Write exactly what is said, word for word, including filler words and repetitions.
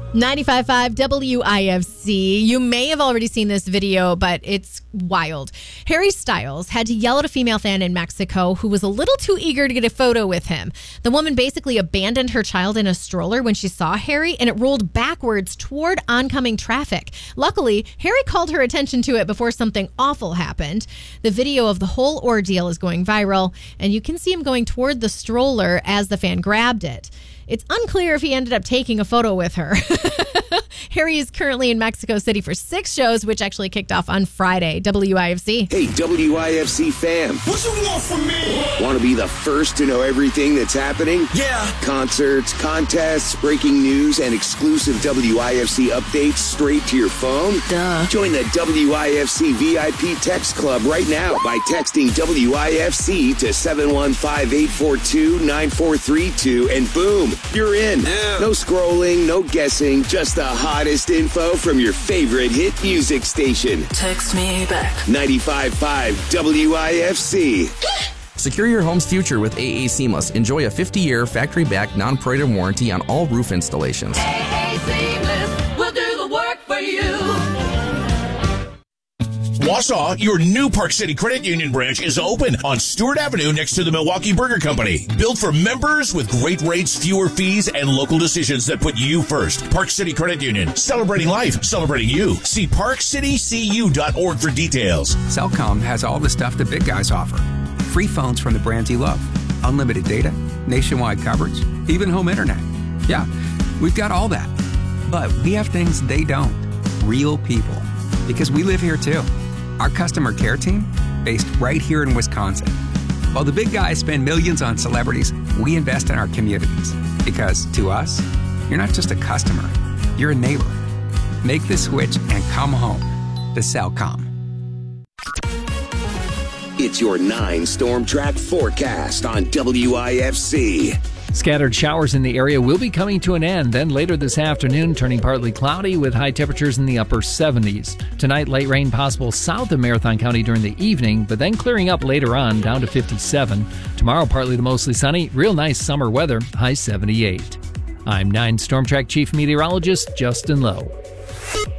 ninety-five point five W I F C. You may have already seen this video, but it's wild. Harry Styles had to yell at a female fan in Mexico who was a little too eager to get a photo with him. The woman basically abandoned her child in a stroller when she saw Harry, and it rolled backwards toward oncoming traffic. Luckily, Harry called her attention to it before something awful happened. The video of the whole ordeal is going viral, and you can see him going toward the stroller as the fan grabbed it. It's unclear if he ended up taking a photo with her. Harry is currently in Mexico City for six shows, which actually kicked off on Friday. W I F C. Hey, W I F C fam. What you want from me? Want to be the first to know everything that's happening? Yeah. Concerts, contests, breaking news, and exclusive W I F C updates straight to your phone? Duh. Join the W I F C V I P text club right now by texting W I F C to seven one five, eight four two, nine four three two, and boom, you're in. Yeah. No scrolling, no guessing, just the hottest info from your favorite hit music station. Text me back. ninety-five point five W I F C. Secure your home's future with A A Seamless. Enjoy a fifty-year factory-backed non-parade warranty on all roof installations. A A Seamless will do the work for you. Wausau, your new Park City Credit Union branch is open on Stewart Avenue next to the Milwaukee Burger Company. Built for members with great rates, fewer fees, and local decisions that put you first. Park City Credit Union, celebrating life, celebrating you. See park city c u dot org for details. Cellcom has all the stuff the big guys offer. Free phones from the brands you love. Unlimited data, nationwide coverage, even home internet. Yeah, we've got all that. But we have things they don't. Real people. Because we live here too. Our customer care team, based right here in Wisconsin. While the big guys spend millions on celebrities, we invest in our communities. Because to us, you're not just a customer, you're a neighbor. Make the switch and come home to Cellcom. It's your nine Storm Track forecast on W I F C. Scattered showers in the area will be coming to an end. Then later this afternoon, turning partly cloudy with high temperatures in the upper seventies. Tonight, light rain possible south of Marathon County during the evening, but then clearing up later on, down to fifty-seven. Tomorrow, partly to mostly sunny, real nice summer weather, high seventy-eight. I'm nine Storm Track Chief Meteorologist Justin Lowe.